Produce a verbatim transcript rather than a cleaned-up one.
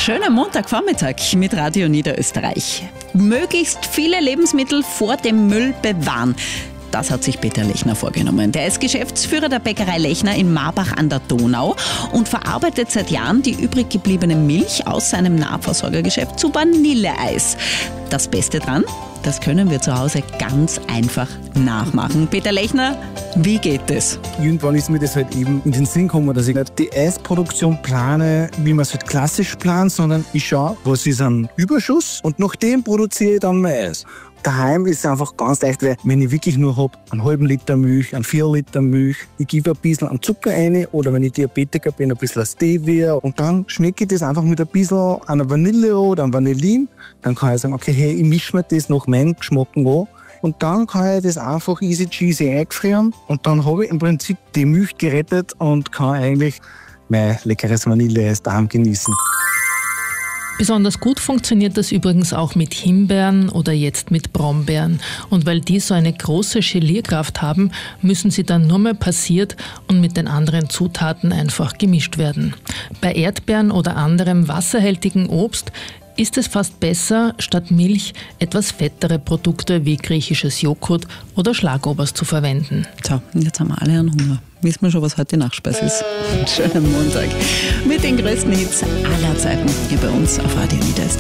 Schönen Montagvormittag mit Radio Niederösterreich. Möglichst viele Lebensmittel vor dem Müll bewahren. Das hat sich Peter Lechner vorgenommen. Der ist Geschäftsführer der Bäckerei Lechner in Marbach an der Donau und verarbeitet seit Jahren die übrig gebliebene Milch aus seinem Nahversorgergeschäft zu Vanilleeis. Das Beste dran, das können wir zu Hause ganz einfach nachmachen. Peter Lechner, wie geht das? Irgendwann ist mir das halt eben in den Sinn gekommen, dass ich nicht die Eisproduktion plane, wie man es halt klassisch plant, sondern ich schaue, was ist an Überschuss und nach dem produziere ich dann mein Eis. Daheim ist es einfach ganz leicht, weil wenn ich wirklich nur habe, einen halben Liter Milch, einen vier Liter Milch, ich gebe ein bisschen an Zucker rein oder wenn ich Diabetiker bin, ein bisschen Stevia und dann schmecke ich das einfach mit ein bisschen einer Vanille oder einem Vanillin. Dann kann ich sagen, okay, hey, ich mische mir das nach meinem Geschmack an. Und dann kann ich das einfach easy cheesy eingefrieren und dann habe ich im Prinzip die Milch gerettet und kann eigentlich mein leckeres Vanilleeis daheim genießen. Besonders gut funktioniert das übrigens auch mit Himbeeren oder jetzt mit Brombeeren. Und weil die so eine große Gelierkraft haben, müssen sie dann nur mal passiert und mit den anderen Zutaten einfach gemischt werden. Bei Erdbeeren oder anderem wasserhältigen Obst ist es fast besser, statt Milch etwas fettere Produkte wie griechisches Joghurt oder Schlagobers zu verwenden. So, jetzt haben wir alle einen Hunger. Wissen wir schon, was heute Nachspeise ist. Schönen Montag mit den größten Hits aller Zeiten hier bei uns auf Radio Niederösterreich.